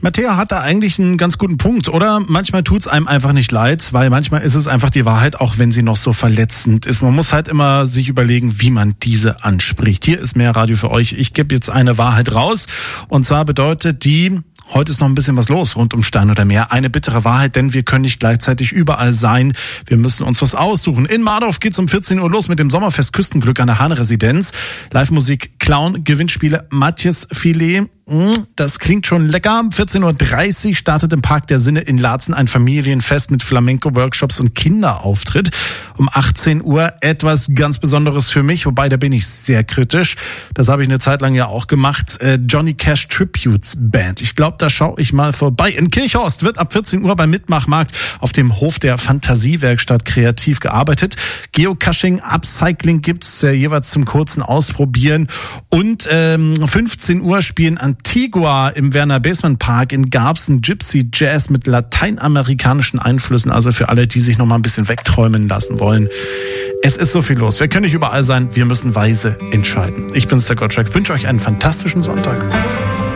Mattea hat da eigentlich einen ganz guten Punkt, oder? Manchmal tut's einem einfach nicht leid, weil manchmal ist es einfach die Wahrheit, auch wenn sie noch so verletzend ist. Man muss halt immer sich überlegen, wie man diese anspricht. Hier ist mehr Radio für euch. Ich gebe jetzt eine Wahrheit raus. Und zwar bedeutet die: Heute ist noch ein bisschen was los rund um Stein oder Meer. Eine bittere Wahrheit, denn wir können nicht gleichzeitig überall sein. Wir müssen uns was aussuchen. In Mardorf geht's um 14 Uhr los mit dem Sommerfest Küstenglück an der Hahn-Residenz. Live-Musik, Clown, Gewinnspiele, Matjesfilet. Das klingt schon lecker. 14.30 Uhr startet im Park der Sinne in Laatzen ein Familienfest mit Flamenco-Workshops und Kinderauftritt. Um 18 Uhr etwas ganz Besonderes für mich, wobei da bin ich sehr kritisch. Das habe ich eine Zeit lang ja auch gemacht. Johnny Cash Tributes Band. Ich glaube, da schaue ich mal vorbei. In Kirchhorst wird ab 14 Uhr beim Mitmachmarkt auf dem Hof der Fantasiewerkstatt kreativ gearbeitet. Geocaching, Upcycling gibt's jeweils zum kurzen Ausprobieren. Und 15 Uhr spielen Antigua im Werner Basement Park in Garbsen Gypsy Jazz mit lateinamerikanischen Einflüssen, also für alle, die sich noch mal ein bisschen wegträumen lassen wollen. Es ist so viel los. Wir können nicht überall sein, wir müssen weise entscheiden. Ich bin's, der Gottschalk. Wünsche euch einen fantastischen Sonntag.